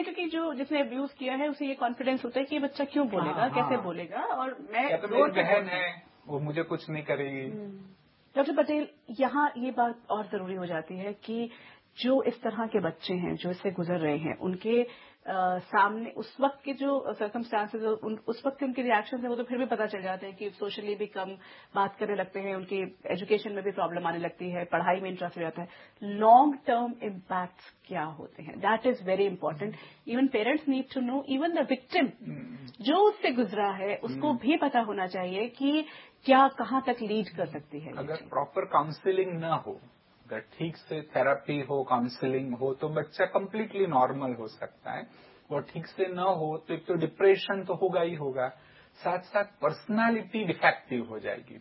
है क्योंकि जो जिसने अब्यूज किया है उसे ये कॉन्फिडेंस होता है कि ये बच्चा क्यों बोलेगा, कैसे बोलेगा, और मैं मेरी बहन है वो मुझे कुछ नहीं करेगी। डॉक्टर पटेल, यहाँ ये बात और जरूरी हो जाती है कि जो इस तरह के बच्चे हैं जो इससे गुजर रहे हैं, उनके सामने उस वक्त के जो सर्कमस्टांसेस, उस वक्त के उनके रिएक्शन है वो तो फिर भी पता चल जाते हैं कि सोशली भी कम बात करने लगते हैं, उनकी एजुकेशन में भी प्रॉब्लम आने लगती है, पढ़ाई में इंटरेस्ट हो जाता है। लॉन्ग टर्म इम्पैक्ट्स क्या होते हैं? That is very important. Even parents need to know, even the victim जो उससे गुजरा है उसको भी पता होना चाहिए कि क्या कहाँ तक लीड कर सकती है। अगर प्रॉपर काउंसलिंग ना हो, अगर ठीक से थेरेपी हो, काउंसलिंग हो, तो बच्चा कंप्लीटली नॉर्मल हो सकता है। और ठीक से ना हो तो एक तो डिप्रेशन तो होगा ही होगा, साथ साथ पर्सनालिटी डिफेक्टिव हो जाएगी।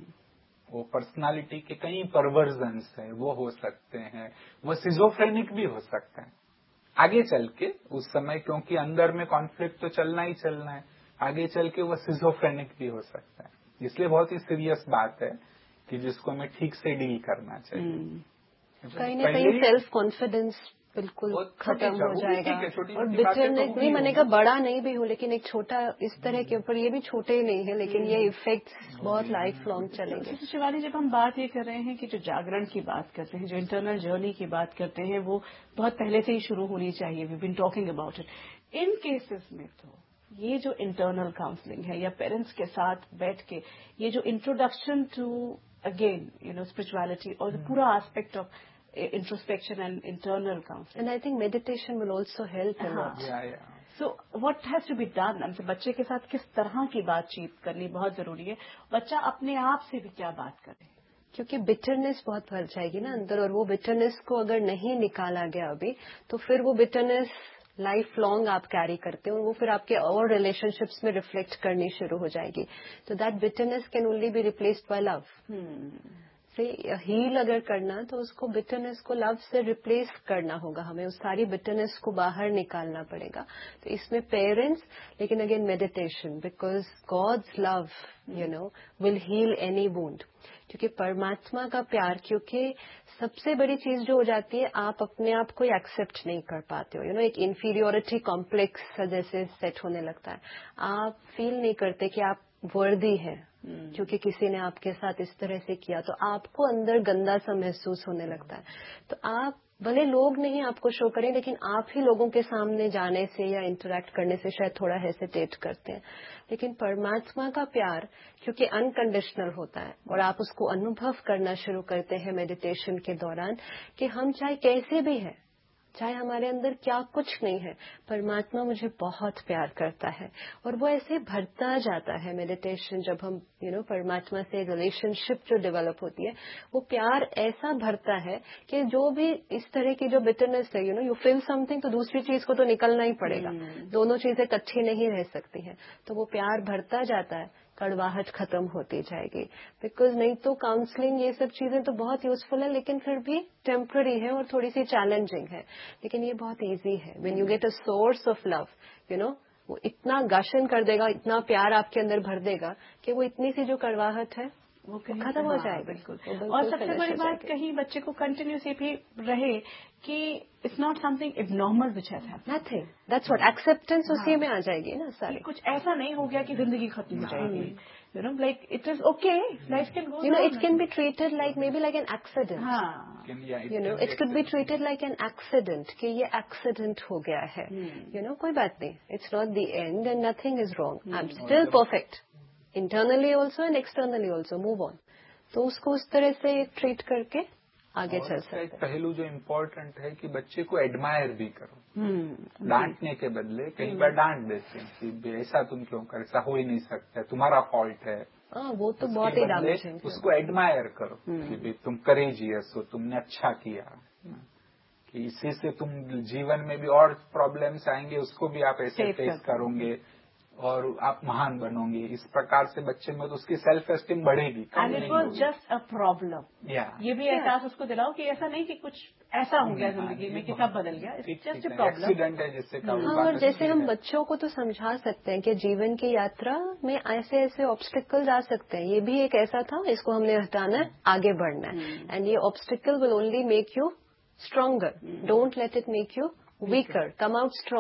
वो पर्सनालिटी के कई परवर्जन्स हैं, वो हो सकते हैं, वो सिजोफ्रेनिक भी हो सकता है आगे चल के उस समय, क्योंकि अंदर में कॉन्फ्लिक्ट तो चलना ही चलना है, आगे चल के वो सिजोफ्रेनिक भी हो सकता है। इसलिए बहुत ही सीरियस बात है कि जिसको हमें ठीक से डील करना चाहिए। कहीं ना कहीं सेल्फ कॉन्फिडेंस बिल्कुल खत्म हो जाएगा। और बिटरनेस नहीं बनेगा, बड़ा नहीं भी हो, लेकिन एक छोटा इस तरह के ऊपर, ये भी छोटे ही नहीं है लेकिन ये इफेक्ट्स बहुत लाइफ लॉन्ग चलेंगे। शिवानी, जब हम बात ये कर रहे हैं कि जो जागरण की बात करते हैं, जो इंटरनल जर्नी की बात करते हैं, वो बहुत पहले से ही शुरू होनी चाहिए। We been talking about it. In cases में तो ये जो इंटरनल काउंसलिंग है या पेरेंट्स के साथ बैठ के ये जो इंट्रोडक्शन टू अगेन स्पिरिचुअलिटी और पूरा aspect of introspection and internal counseling. And I think meditation will also help a lot. So what has to be done? हमसे बच्चे के साथ किस तरह की बातचीत करनी बहुत जरूरी है? बच्चा अपने आप से भी क्या बात करे? क्योंकि बिटरनेस बहुत भर जाएगी ना अंदर, और वो बिटरनेस को अगर नहीं निकाला गया अभी, तो फिर वो बिटरनेस लाइफ लॉन्ग आप कैरी करते हो, और वो फिर आपके और रिलेशनशिप्स में रिफ्लेक्ट करनी शुरू हो जाएगी। तो that bitterness can only be replaced by love. से हील अगर करना तो उसको बिटरनेस को लव से रिप्लेस करना होगा, हमें उस सारी बिटरनेस को बाहर निकालना पड़ेगा। तो इसमें पेरेंट्स, लेकिन again meditation, because God's love will heal any wound. क्योंकि परमात्मा का प्यार, क्योंकि सबसे बड़ी चीज जो हो जाती है, आप अपने आप को एक्सेप्ट नहीं कर पाते हो, एक इंफीरियोरिटी कॉम्प्लेक्स जैसे सेट होने लगता है। आप फील नहीं करते कि आप वर्दी है, क्योंकि किसी ने आपके साथ इस तरह से किया, तो आपको अंदर गंदा सा महसूस होने लगता है। तो आप भले लोग नहीं आपको शो करें, लेकिन आप ही लोगों के सामने जाने से या इंटरेक्ट करने से शायद थोड़ा हेसिटेट करते हैं। लेकिन परमात्मा का प्यार क्योंकि अनकंडीशनल होता है, और आप उसको अनुभव करना शुरू करते हैं मेडिटेशन के दौरान, कि हम चाहे कैसे भी हैं, चाहे हमारे अंदर क्या कुछ नहीं है, परमात्मा मुझे बहुत प्यार करता है। और वो ऐसे भरता जाता है मेडिटेशन, जब हम परमात्मा से रिलेशनशिप जो डेवलप होती है, वो प्यार ऐसा भरता है कि जो भी इस तरह की जो बिटरनेस है, यू फील समथिंग, तो दूसरी चीज को तो निकलना ही पड़ेगा। दोनों चीजें इकट्ठी नहीं रह सकती हैं। तो वो प्यार भरता जाता है, कड़वाहट खत्म होती जाएगी। बिकॉज नहीं तो काउंसलिंग ये सब चीजें तो बहुत यूजफुल है, लेकिन फिर भी टेम्पररी है और थोड़ी सी चैलेंजिंग है। लेकिन ये बहुत इजी है। When you get a source of love, वो इतना गाशन कर देगा, इतना प्यार आपके अंदर भर देगा कि वो इतनी सी जो कड़वाहट है वो खत्म हो जाएगी। बिल्कुल। और सबसे बड़ी बात, कहीं बच्चे को कंटिन्यूस ये भी रहे कि it's not something इबनॉर्मल which has happened. Nothing, that's what acceptance उसी में आ जाएगी ना सारी। कुछ ऐसा नहीं हो गया कि जिंदगी खत्म हो जाएगी। Like it is okay, life can go on. It can be treated like maybe like an accident. It could be treated like an accident, कि ये accident हो गया है। कोई बात नहीं, it's not the end and nothing is wrong. I'm still perfect, internally also and externally also. Move on. तो उसको उस तरह से ट्रीट करके आगे चल सकते हैं। एक पहलू जो इम्पोर्टेंट है कि बच्चे को एडमायर भी करो। डांटने के बदले कई बार डांट देते हैं कि ऐसा तुम क्यों कर, ऐसा हो ही नहीं सकता, तुम्हारा फॉल्ट है। वो तो बहुत ही डैमेजिंग है। उसको एडमायर करो कि भाई तुम करेजियस हो, तुमने अच्छा किया, कि इसी से तुम जीवन में भी और प्रॉब्लम्स आएंगे, उसको भी आप ऐसे फेस करोगे और आप महान बनोगे। इस प्रकार से बच्चे में तो उसकी सेल्फ एस्टीम बढ़ेगी। And it was just a problem. ये भी एहसास उसको दिलाओ कि ऐसा नहीं कि कुछ ऐसा हो गया जिंदगी में कि सब बदल गया, it's just a problem, accident है जिससे। और जैसे हम बच्चों को तो समझा सकते हैं कि जीवन की यात्रा में ऐसे ऐसे ऑब्स्टिकल्स आ सकते हैं, ये भी एक ऐसा था, इसको हमने हटाना है, आगे बढ़ना है। एंड ये obstacle will only make you stronger, don't let it make you weaker, come out strong.